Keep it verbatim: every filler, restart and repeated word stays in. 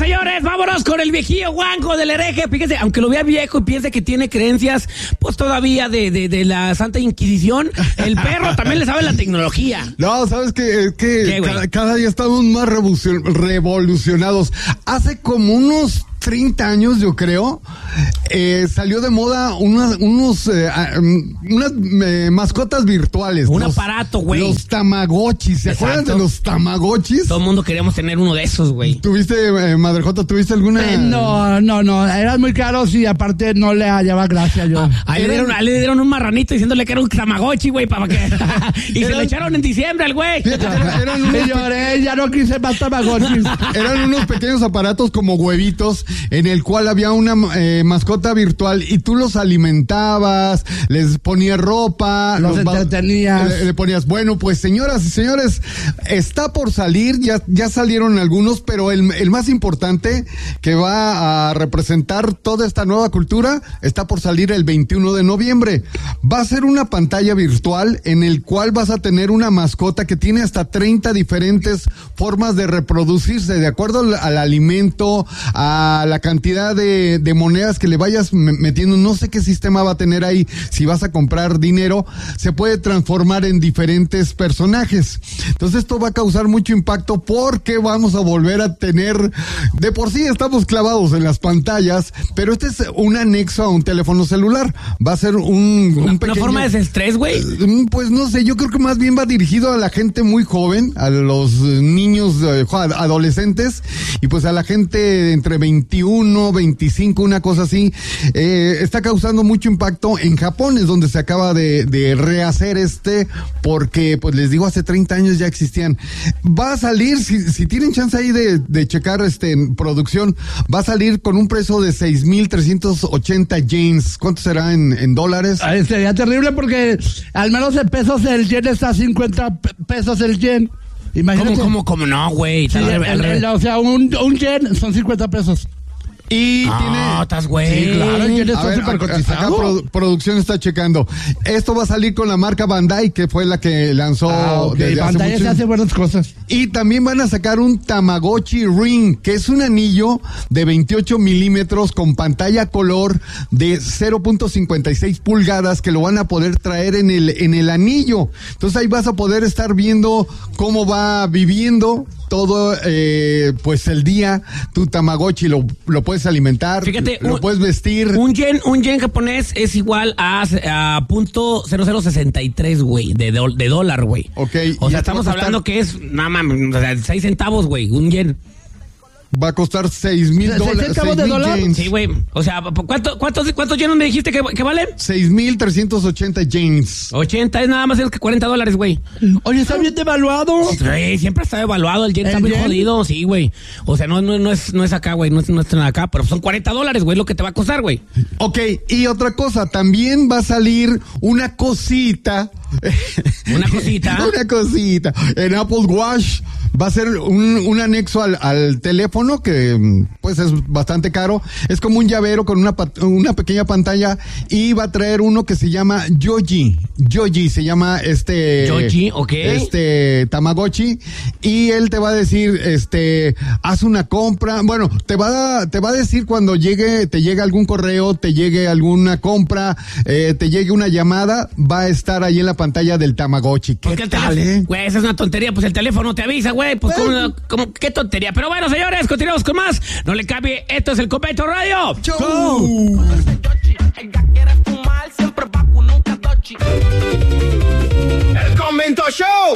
señores, vámonos con el viejillo guango del hereje. Fíjense, aunque lo vea viejo y piense que tiene creencias, pues todavía de, de, de la Santa Inquisición, el perro también le sabe la tecnología. No, ¿sabes qué? Que ¿Qué, cada, cada día estamos más revolucion- revolucionados. Hace como unos treinta años, yo creo, eh, salió de moda unas, unos, eh, um, unas eh, mascotas virtuales. Un los, aparato, güey. Los Tamagotchis. ¿Se Exacto. acuerdan de los Tamagotchis? Todo el mundo queríamos tener uno de esos, güey. ¿Tuviste, eh, Madrejota, tuviste alguna? Eh, no, no, no, eran muy caros y aparte no le hallaba gracia yo. Ahí le dieron, ahí le dieron un marranito diciéndole que era un Tamagotchi, güey, para que... y se lo echaron en diciembre al güey. Fíjate, eran, eran unos, Y lloré, ya no quise más Tamagotchis. eran unos pequeños aparatos como huevitos en el cual había una eh, mascota virtual y tú los alimentabas, les ponías ropa, Los ba- entretenías. Le, le ponías, bueno, pues señoras y señores, está por salir, ya, ya salieron algunos, pero el, el más importante que va a representar toda esta nueva cultura está por salir el veintiuno de noviembre. Va a ser una pantalla virtual en el cual vas a tener una mascota que tiene hasta treinta diferentes formas de reproducirse, de acuerdo al, al alimento, a la cantidad de, de monedas que le vayas metiendo. No sé qué sistema va a tener ahí. Si vas a comprar dinero, se puede transformar en diferentes personajes. Entonces esto va a causar mucho impacto porque vamos a volver a tener, de por sí estamos clavados en las pantallas, pero este es un anexo a un teléfono celular. Va a ser un, un Una, pequeño... una forma de desestrés, güey. Pues no sé, yo creo que más bien va dirigido a la gente muy joven, a los niños, eh, adolescentes, y pues a la gente de entre veintiuno, veinticinco, una cosa así. Eh, está causando mucho impacto en Japón, es donde se acaba de, de rehacer este, porque pues les digo, hace treinta años ya existían. Va a salir, si, si tienen chance ahí de, de checar este en producción, va a salir con un precio de seis mil trescientos ochenta yens. ¿Cuánto será en, en dólares? Ay, sería terrible porque al menos en pesos el yen está a cincuenta pe- pesos el yen. Imagínate. ¿Cómo, cómo, cómo no, güey? Sí, Tal- el- al- el- o sea, un, un yen son cincuenta pesos. Y No, tiene... estás güey. Sí, claro, el yen A está ver, súper acá, cotizado. acá produ- producción está checando. Esto va a salir con la marca Bandai, que fue la que lanzó Ah, ok. desde hace Pantalla mucho. se hace buenas cosas. Y también van a sacar un Tamagotchi Ring, que es un anillo de veintiocho milímetros con pantalla color de cero punto cincuenta y seis pulgadas que lo van a poder traer en el, en el anillo. Entonces ahí vas a poder estar viendo cómo va viviendo todo, eh, pues el día, tu Tamagotchi lo, lo puedes alimentar, Fíjate, lo un- puedes vestir. Un yen, un yen japonés es igual a, a punto cero cero sesenta y tres, güey, de, do- de dólar, güey. Ok, O y sea, esto estamos va a costar- hablando que es, nada más, o sea, seis centavos, güey, un yen. Va a costar seis mil ¿Seis dólares. centavos de dólar? Sí, güey. O sea, ¿cuánto, cuántos, ¿cuántos yenes me dijiste que, que valen? seis mil trescientos ochenta yens. ochenta es nada más que cuarenta dólares, güey. Oye, está bien devaluado. Sí, siempre está evaluado, el yen está ¿El muy yen? jodido, sí, güey. O sea, no, no, no, es, no es acá, güey, no es, no es acá, pero son cuarenta dólares, güey, lo que te va a costar, güey. Ok, y otra cosa, también va a salir una cosita. Una cosita. Una cosita. En Apple Watch va a ser un, un anexo al, al teléfono que pues es bastante caro. Es como un llavero con una, pat- una pequeña pantalla y va a traer uno que se llama Yoji. Yoji se llama este... Yoji, ok. Este Tamagotchi. Y él te va a decir, este, haz una compra. Bueno, te va a, te va a decir cuando llegue, te llegue algún correo, te llegue alguna compra, eh, te llegue una llamada, va a estar ahí en la pantalla del Tamagotchi. ¿Qué Porque el tal, teléfono, eh? güey, esa es una tontería, pues el teléfono te avisa, güey, pues ¿cómo, cómo, qué tontería. Pero bueno, señores, continuamos con más. No le cambie, esto es el Convento Radio. ¡Chau! El Convento Show.